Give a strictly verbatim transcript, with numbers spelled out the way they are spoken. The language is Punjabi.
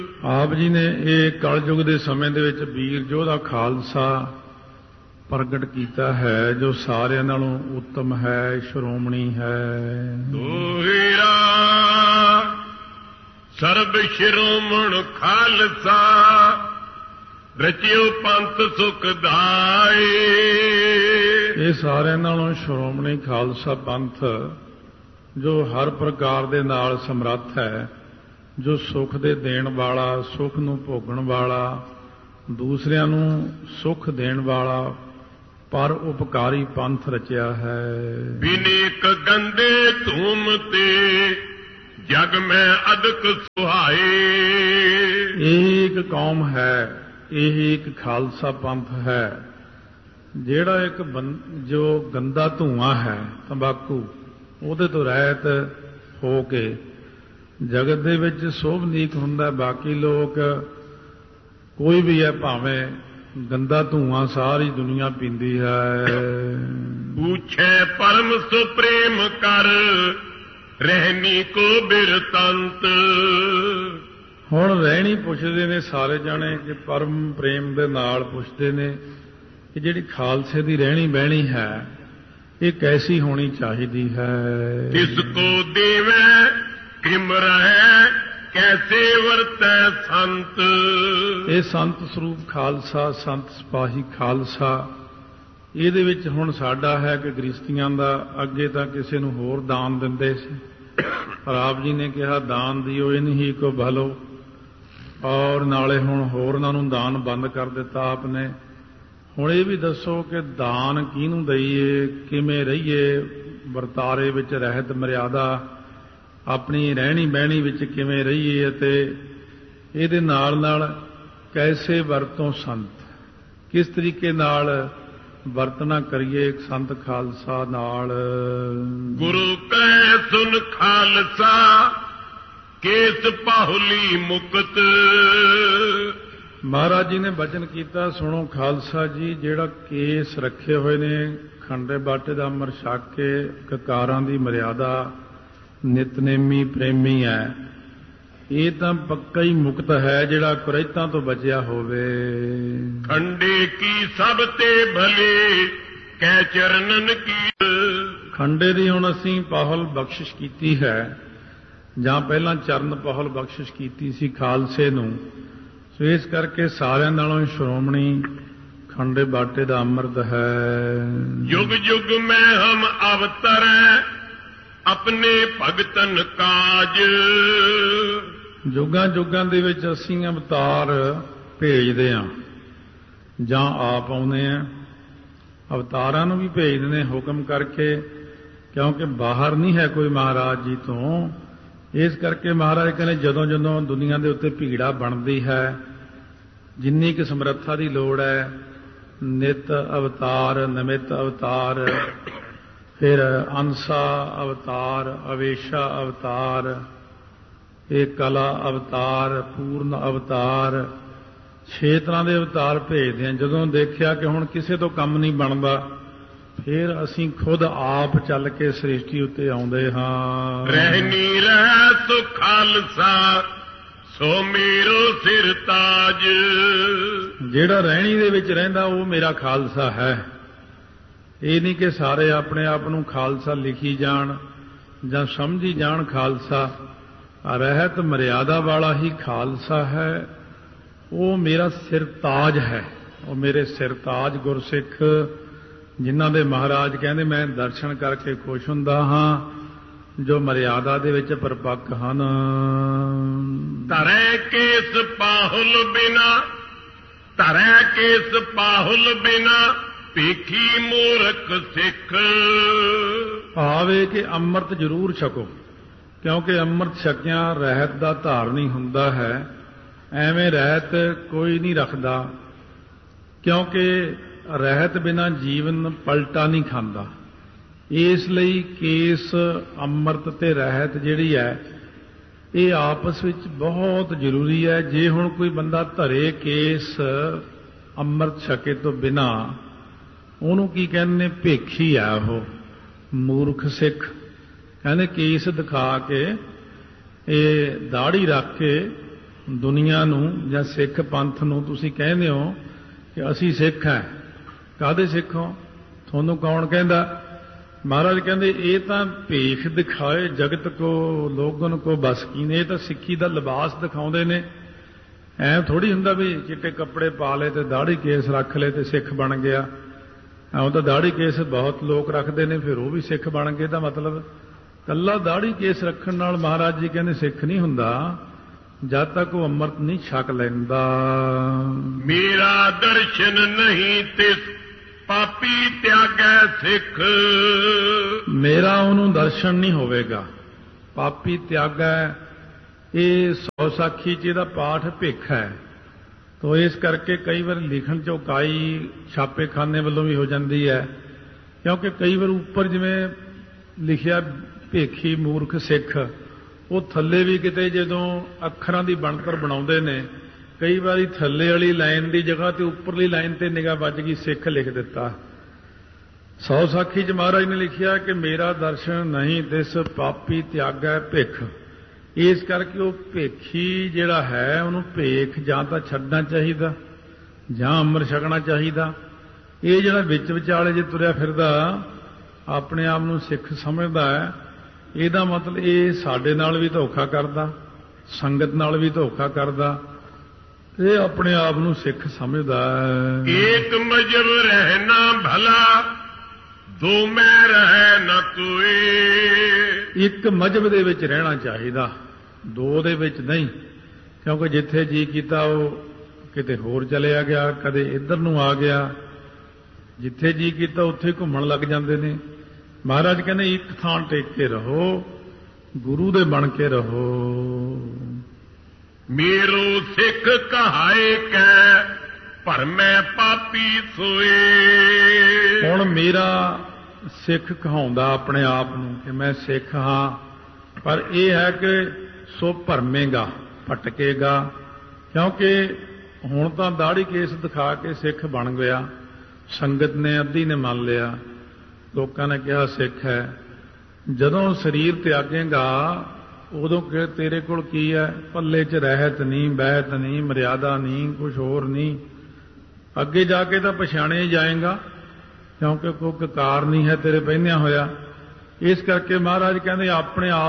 ਆਪ ਜੀ ਨੇ ਇਹ ਕਲਯੁਗ ਦੇ ਸਮੇਂ ਦੇ ਵਿੱਚ ਵੀਰ ਯੋਧਾ ਖਾਲਸਾ ਪ੍ਰਗਟ ਕੀਤਾ ਹੈ, ਜੋ ਸਾਰਿਆਂ ਨਾਲੋਂ ਉੱਤਮ ਹੈ, ਸ਼੍ਰੋਮਣੀ ਹੈ। ਦੋਹਿਰਾ ਸਰਬ ਸ਼੍ਰੋਮਣ ਖਾਲਸਾ, ਰਚਿਓ ਪੰਥ ਸੁਖਦਾਈ। ਇਹ ਸਾਰਿਆਂ ਨਾਲੋਂ ਸ਼੍ਰੋਮਣੀ ਖਾਲਸਾ ਪੰਥ, ਜੋ ਹਰ ਪ੍ਰਕਾਰ ਦੇ ਨਾਲ ਸਮਰੱਥ ਹੈ, ਜੋ ਸੁਖ ਦੇ ਦੇਣ ਵਾਲਾ, ਸੁਖ ਨੂੰ ਭੋਗਣ ਵਾਲਾ, ਦੂਸਰਿਆਂ ਨੂੰ ਸੁਖ ਦੇਣ ਵਾਲਾ, ਪਰ ਉਪਕਾਰੀ ਪੰਥ ਰਚਿਆ ਹੈ। ਬਿਨੇਕ ਗੰਦੇ ਧੂਮ ਤੇ ਜਗ ਮੈਂ ਅਦਕ ਸੁਹਾਏ। ਇਹ ਇੱਕ ਕੌਮ ਹੈ, ਇਹ ਇੱਕ ਖਾਲਸਾ ਪੰਥ ਹੈ, ਜਿਹੜਾ ਇੱਕ ਜੋ ਗੰਦਾ ਧੂਆਂ ਹੈ ਤੰਬਾਕੂ, ਉਹਦੇ ਤੋਂ ਰਹਿਤ ਹੋ ਕੇ ਜਗਤ ਦੇ ਵਿੱਚ ਸੋਭਨੀਕ ਹੁੰਦਾ। ਬਾਕੀ ਲੋਕ ਕੋਈ ਵੀ ਹੈ, ਭਾਵੇਂ ਗੰਦਾ ਧੂਆਂ ਸਾਰੀ ਦੁਨੀਆ ਪੀਂਦੀ ਹੈ। ਪੁੱਛੇ ਪਰਮ ਸੁਪ੍ਰੇਮ ਕਰ, ਰਹਿਨੀ ਕੋ ਬਿਰਤੰਤ। ਹੁਣ ਰਹਿਣੀ ਪੁੱਛਦੇ ਨੇ ਸਾਰੇ ਜਾਣੇ, ਕਿ ਪਰਮ ਪ੍ਰੇਮ ਦੇ ਨਾਲ ਪੁੱਛਦੇ ਨੇ ਕਿ ਜਿਹੜੀ ਖਾਲਸੇ ਦੀ ਰਹਿਣੀ ਬਹਿਣੀ ਹੈ, ਇਹ ਕੈਸੀ ਹੋਣੀ ਚਾਹੀਦੀ ਹੈ। ਕਿਸ ਕੋ ਦੇਵੈ ਕਿਮ ਰਹਿ, ਕੈਸੇ ਵਰਤੈ ਸੰਤ। ਇਹ ਸੰਤ ਸਰੂਪ ਖਾਲਸਾ, ਸੰਤ ਸਿਪਾਹੀ ਖਾਲਸਾ, ਇਹਦੇ ਵਿੱਚ ਹੁਣ ਸਾਡਾ ਹੈ ਕਿ ਗ੍ਰਸਤੀਆਂ ਦਾ। ਅੱਗੇ ਤਾਂ ਕਿਸੇ ਨੂੰ ਹੋਰ ਦਾਨ ਦਿੰਦੇ ਸੀ, ਪਰ ਆਪ ਜੀ ਨੇ ਕਿਹਾ ਦਾਨ ਦਿਓ ਇਨ ਹੀ ਕੋ ਭਲੋ, ਔਰ ਨਾਲੇ ਹੁਣ ਹੋਰਨਾਂ ਨੂੰ ਦਾਨ ਬੰਦ ਕਰ ਦਿੱਤਾ ਆਪ ਨੇ। ਹੁਣ ਇਹ ਵੀ ਦੱਸੋ ਕਿ ਦਾਨ ਕਿਹਨੂੰ ਦਈਏ, ਕਿਵੇਂ ਰਹੀਏ, ਵਰਤਾਰੇ ਵਿੱਚ ਰਹਿਤ ਮਰਿਆਦਾ, ਆਪਣੀ ਰਹਿਣੀ ਬਹਿਣੀ ਵਿੱਚ ਕਿਵੇਂ ਰਹੀਏ, ਅਤੇ ਇਹਦੇ ਨਾਲ ਨਾਲ ਕੈਸੇ ਵਰਤੋਂ ਸੰਤ, ਕਿਸ ਤਰੀਕੇ ਨਾਲ ਵਰਤਣਾ ਕਰੀਏ ਇੱਕ ਸੰਤ ਖਾਲਸਾ ਨਾਲ। ਗੁਰੂ ਕੈ ਸੁਨ ਖਾਲਸਾ, ਕੇਸ ਪਾਹੁਲੀ ਮੁਕਤ। ਮਹਾਰਾਜ ਜੀ ਨੇ ਬਚਨ ਕੀਤਾ, ਸੁਣੋ ਖਾਲਸਾ ਜੀ, ਜਿਹੜਾ ਕੇਸ ਰੱਖੇ ਹੋਏ ਨੇ, ਖੰਡੇ ਬਾਟੇ ਦਾ ਅੰਮ੍ਰਿਤ ਛਕ ਕੇ ਕਕਾਰਾਂ ਦੀ ਮਰਿਆਦਾ, ਨਿਤਨੇਮੀ ਪ੍ਰੇਮੀ ਹੈ, ਇਹ ਤਾਂ ਪੱਕਾ ਹੀ ਮੁਕਤ ਹੈ, ਜਿਹੜਾ ਕੁਰੈਤਾਂ ਤੋਂ ਬਚਿਆ ਹੋਵੇ। ਖੰਡੇ ਕੀ ਸਭ ਤੇ ਭਲੇ, ਕੈ ਚਰਨਨ ਕੀ। ਖੰਡੇ ਦੀ ਹੁਣ ਅਸੀਂ ਪਾਹੁਲ ਬਖਸ਼ਿਸ਼ ਕੀਤੀ ਹੈ, ਜਾਂ ਪਹਿਲਾਂ ਚਰਨ ਪਾਹੁਲ ਬਖਸ਼ਿਸ਼ ਕੀਤੀ ਸੀ ਖਾਲਸੇ ਨੂੰ, ਸੋ ਇਸ ਕਰਕੇ ਸਾਰਿਆਂ ਨਾਲੋਂ ਸ਼੍ਰੋਮਣੀ ਖੰਡੇ ਬਾਟੇ ਦਾ ਅੰਮ੍ਰਿਤ ਹੈ। ਯੁਗ ਯੁਗ ਮੈਂ ਹਮ ਅਵਤਰੈ, ਆਪਣੇ ਭਗਤਨ ਕਾਜ। ਜੁਗਾਂ ਜੁਗਾਂ ਦੇ ਵਿੱਚ ਅਸੀਂ ਅਵਤਾਰ ਭੇਜਦੇ ਹਾਂ, ਜਾਂ ਆਪ ਆਉਂਦੇ ਹਾਂ। ਅਵਤਾਰਾਂ ਨੂੰ ਵੀ ਭੇਜਦੇ ਨੇ ਹੁਕਮ ਕਰਕੇ, ਕਿਉਂਕਿ ਬਾਹਰ ਨਹੀਂ ਹੈ ਕੋਈ ਮਹਾਰਾਜ ਜੀ ਤੋਂ। ਇਸ ਕਰਕੇ ਮਹਾਰਾਜ ਕਹਿੰਦੇ ਜਦੋਂ ਜਦੋਂ ਦੁਨੀਆ ਦੇ ਉੱਤੇ ਭੀੜਾ ਬਣਦੀ ਹੈ, ਜਿੰਨੀ ਕੁ ਸਮਰੱਥਾ ਦੀ ਲੋੜ ਹੈ, ਨਿਤ ਅਵਤਾਰ, ਨਮਿਤ ਅਵਤਾਰ, ਫਿਰ ਅੰਸਾ ਅਵਤਾਰ, ਅਵੇਸ਼ਾ ਅਵਤਾਰ, ਇਹ ਕਲਾ ਅਵਤਾਰ, ਪੂਰਨ ਅਵਤਾਰ, ਛੇ ਤਰ੍ਹਾਂ ਦੇ ਅਵਤਾਰ ਭੇਜਦੇ ਹਾਂ। ਜਦੋਂ ਦੇਖਿਆ ਕਿ ਹੁਣ ਕਿਸੇ ਤੋਂ ਕੰਮ ਨਹੀਂ ਬਣਦਾ, ਫਿਰ ਅਸੀਂ ਖੁਦ ਆਪ ਚੱਲ ਕੇ ਸ੍ਰਿਸ਼ਟੀ ਉੱਤੇ ਆਉਂਦੇ ਹਾਂ। ਰਹਿਨੀ ਰਹਿ ਸੋ ਖਾਲਸਾ, ਸੋ ਮੇਰੋ ਸਿਰ ਤਾਜ। ਜਿਹੜਾ ਰਹਿਣੀ ਦੇ ਵਿੱਚ ਰਹਿੰਦਾ ਉਹ ਮੇਰਾ ਖਾਲਸਾ ਹੈ। ਇਹ ਨਹੀਂ ਕਿ ਸਾਰੇ ਆਪਣੇ ਆਪ ਨੂੰ ਖਾਲਸਾ ਲਿਖੀ ਜਾਣ ਜਾਂ ਸਮਝੀ ਜਾਣ। ਖਾਲਸਾ ਰਹਿਤ ਮਰਿਆਦਾ ਵਾਲਾ ਹੀ ਖਾਲਸਾ ਹੈ, ਉਹ ਮੇਰਾ ਸਿਰ ਤਾਜ ਹੈ। ਉਹ ਮੇਰੇ ਸਿਰ ਤਾਜ ਗੁਰਸਿੱਖ, ਜਿਨ੍ਹਾਂ ਦੇ ਮਹਾਰਾਜ ਕਹਿੰਦੇ ਮੈਂ ਦਰਸ਼ਨ ਕਰਕੇ ਖੁਸ਼ ਹੁੰਦਾ ਹਾਂ, ਜੋ ਮਰਿਆਦਾ ਦੇ ਵਿੱਚ ਪਰਪੱਕ ਹਨ। ਧਰੈ ਕੇਸ ਪਾਹੁਲ ਬਿਨਾ, ਧਰੈ ਕੇਸ ਪਾਹੁਲ ਬਿਨਾ, ਭੀਖੀ ਮੂਰਖ ਸਿੱਖ। ਭਾਵੇਂ ਕਿ ਅੰਮ੍ਰਿਤ ਜ਼ਰੂਰ ਛਕੋ, ਕਿਉਂਕਿ ਅੰਮ੍ਰਿਤ ਛਕਿਆ ਰਹਿਤ ਦਾ ਧਾਰਨੀ ਹੁੰਦਾ ਹੈ। ਐਵੇਂ ਰਹਿਤ ਕੋਈ ਨਹੀਂ ਰੱਖਦਾ, ਕਿਉਂਕਿ ਰਹਿਤ ਬਿਨਾਂ ਜੀਵਨ ਪਲਟਾ ਨਹੀਂ ਖਾਂਦਾ। ਇਸ ਲਈ ਕੇਸ, ਅੰਮ੍ਰਿਤ ਤੇ ਰਹਿਤ ਜਿਹੜੀ ਹੈ, ਇਹ ਆਪਸ ਵਿੱਚ ਬਹੁਤ ਜ਼ਰੂਰੀ ਹੈ। ਜੇ ਹੁਣ ਕੋਈ ਬੰਦਾ ਧਰੇ ਕੇਸ ਅੰਮ੍ਰਿਤ ਛਕੇ ਤੋਂ ਬਿਨਾਂ, ਉਹਨੂੰ ਕੀ ਕਹਿੰਦੇ ਨੇ? ਭੇਖੀ ਆ ਉਹ, ਮੂਰਖ ਸਿੱਖ। ਕਹਿੰਦੇ ਕੇਸ ਦਿਖਾ ਕੇ, ਇਹ ਦਾੜੀ ਰੱਖ ਕੇ ਦੁਨੀਆ ਨੂੰ ਜਾਂ ਸਿੱਖ ਪੰਥ ਨੂੰ ਤੁਸੀਂ ਕਹਿੰਦੇ ਹੋ ਕਿ ਅਸੀਂ ਸਿੱਖ ਹਾਂ। ਕਾਹਦੇ ਸਿੱਖ ਹੋ? ਤੁਹਾਨੂੰ ਕੌਣ ਕਹਿੰਦਾ? ਮਹਾਰਾਜ ਕਹਿੰਦੇ ਇਹ ਤਾਂ ਭੇਖ ਦਿਖਾਏ ਜਗਤ ਕੋ ਲੋਗਨ ਕੋ ਬਸ ਕੀ ਨੇ। ਇਹ ਤਾਂ ਸਿੱਖੀ ਦਾ ਲਿਬਾਸ ਦਿਖਾਉਂਦੇ ਨੇ। ਐਂ ਥੋੜ੍ਹੀ ਹੁੰਦਾ ਵੀ ਚਿੱਟੇ ਕੱਪੜੇ ਪਾ ਲਏ ਤੇ ਦਾੜੀ ਕੇਸ ਰੱਖ ਲਏ ਤੇ ਸਿੱਖ ਬਣ ਗਿਆ। ਐਂ ਤਾਂ ਦਾੜੀ ਕੇਸ ਬਹੁਤ ਲੋਕ ਰੱਖਦੇ ਨੇ, ਫਿਰ ਉਹ ਵੀ ਸਿੱਖ ਬਣ ਗਏ। ਦਾ ਮਤਲਬ ਕੱਲਾ ਦਾੜੀ ਕੇਸ ਰੱਖਣ ਨਾਲ ਮਹਾਰਾਜ ਜੀ ਕਹਿੰਦੇ ਸਿੱਖ ਨਹੀਂ ਹੁੰਦਾ ਜਦ ਤੱਕ ਉਹ ਅੰਮ੍ਰਿਤ ਨਹੀਂ ਛਕ ਲੈਂਦਾ। ਮੇਰਾ ਦਰਸ਼ਨ ਨਹੀਂ ਤਿਸ ਪਾਪੀ ਤਿਆਗੈ ਸਿੱਖ। ਮੇਰਾ ਉਹਨੂੰ ਦਰਸ਼ਨ ਨਹੀਂ ਹੋਵੇਗਾ। ਪਾਪੀ ਤਿਆਗੈ, ਇਹ ਸੌ ਸਾਖੀ 'ਚ ਇਹਦਾ ਪਾਠ ਭਿੱਖ ਹੈ। ਤੋ ਇਸ ਕਰਕੇ ਕਈ ਵਾਰ ਲਿਖਣ 'ਚ ਉਕਾਈ ਛਾਪੇਖਾਨੇ ਵੱਲੋਂ ਵੀ ਹੋ ਜਾਂਦੀ ਹੈ, ਕਿਉਂਕਿ ਕਈ ਵਾਰ ਉੱਪਰ ਜਿਵੇਂ ਲਿਖਿਆ ਭੇਖੀ ਮੂਰਖ ਸਿੱਖ, ਉਹ ਥੱਲੇ ਵੀ ਕਿਤੇ ਜਦੋਂ ਅੱਖਰਾਂ ਦੀ ਬਣਤਰ ਬਣਾਉਂਦੇ ਨੇ ਕਈ ਵਾਰੀ ਥੱਲੇ ਵਾਲੀ ਲਾਈਨ ਦੀ ਜਗ੍ਹਾ ਤੇ ਉੱਪਰਲੀ ਲਾਈਨ ਤੇ ਨਿਗਾਹ ਵੱਜ ਗਈ, ਸਿੱਖ ਲਿਖ ਦਿੱਤਾ। ਸੌ ਸਾਖੀ 'ਚ ਮਹਾਰਾਜ ਨੇ ਲਿਖਿਆ ਕਿ ਮੇਰਾ ਦਰਸ਼ਨ ਨਹੀਂ ਤਿਸ ਪਾਪੀ ਤਿਆਗੈ ਭਿੱਖ। ਇਸ ਕਰਕੇ ਉਹ ਭੇਖੀ ਜਿਹੜਾ ਹੈ ਉਹਨੂੰ ਭੇਖ ਜਾਂ ਤਾਂ ਛੱਡਣਾ ਚਾਹੀਦਾ ਜਾਂ ਅੰਮ੍ਰਿਤ ਛਕਣਾ ਚਾਹੀਦਾ। ਇਹ ਜਿਹੜਾ ਵਿੱਚ ਵਿਚਾਲੇ ਜੇ ਤੁਰਿਆ ਫਿਰਦਾ ਆਪਣੇ ਆਪ ਨੂੰ ਸਿੱਖ ਸਮਝਦਾ ਹੈ, ਇਹਦਾ ਮਤਲਬ ਇਹ ਸਾਡੇ ਨਾਲ ਵੀ ਧੋਖਾ ਕਰਦਾ, ਸੰਗਤ ਨਾਲ ਵੀ ਧੋਖਾ ਕਰਦਾ, ਇਹ ਆਪਣੇ ਆਪ ਨੂੰ ਸਿੱਖ ਸਮਝਦਾ ਹੈ। ਏਕ ਮਜਬ ਰਹਿਣਾ ਭਲਾ ਦੋ ਮੈਂ ਰਹਿ ਨ ਕੋਏ। ਇੱਕ ਮਜਬ ਦੇ ਵਿੱਚ ਰਹਿਣਾ ਚਾਹੀਦਾ, ਦੋ ਦੇ ਵਿੱਚ ਨਹੀਂ। ਕਿਉਂਕਿ ਜਿੱਥੇ ਜੀ ਕੀਤਾ ਉਹ ਕਿਤੇ ਹੋਰ ਚਲਿਆ ਗਿਆ, ਕਦੇ ਇੱਧਰ ਨੂੰ ਆ ਗਿਆ। ਜਿੱਥੇ ਜੀ ਕੀਤਾ ਉੱਥੇ ਘੁੰਮਣ ਲੱਗ ਜਾਂਦੇ ਨੇ। ਮਹਾਰਾਜ ਕਹਿੰਦੇ ਇੱਕ ਥਾਂ ਟੇਕ ਕੇ ਰਹੋ, ਗੁਰੂ ਦੇ ਬਣ ਕੇ ਰਹੋ। ਮੇਰੋ ਸਿੱਖ ਕਹਾਏ ਕੈ ਭਰਮੈ ਪਾਪੀ ਸੋਏ। ਹੁਣ ਮੇਰਾ ਸਿੱਖ ਕਹਾਉਂਦਾ ਆਪਣੇ ਆਪ ਨੂੰ ਕਿ ਮੈਂ ਸਿੱਖ ਹਾਂ, ਪਰ ਇਹ ਹੈ ਕਿ ਸੋ ਭਰਮੇਗਾ, ਭਟਕੇਗਾ। ਕਿਉਂਕਿ ਹੁਣ ਤਾਂ ਦਾੜੀ ਕੇਸ ਦਿਖਾ ਕੇ ਸਿੱਖ ਬਣ ਗਿਆ। ਸੰਗਤ ਨੇ ਅੱਧੀ ਨੇ ਮੰਨ ਲਿਆ, ਲੋਕਾਂ ਨੇ ਕਿਹਾ ਸਿੱਖ ਹੈ। ਜਦੋਂ ਸਰੀਰ ਤਿਆਗੇਗਾ ਉਦੋਂ ਕਿ ਤੇਰੇ ਕੋਲ ਕੀ ਹੈ? ਪੱਲੇ 'ਚ ਰਹਿਤ ਨਹੀਂ, ਬਹਿਤ ਨਹੀਂ, ਮਰਿਆਦਾ ਨਹੀਂ, ਕੁਛ ਹੋਰ ਨਹੀਂ। ਅੱਗੇ ਜਾ ਕੇ ਤਾਂ ਪਛਾਣਿਆ ਜਾਏਗਾ, ਕਿਉਂਕਿ ਕੋਈ ਕਕਾਰ ਨਹੀਂ ਹੈ ਤੇਰੇ ਪਹਿਨਿਆ ਹੋਇਆ। ਇਸ ਕਰਕੇ ਮਹਾਰਾਜ ਕਹਿੰਦੇ ਆਪਣੇ ਆਪ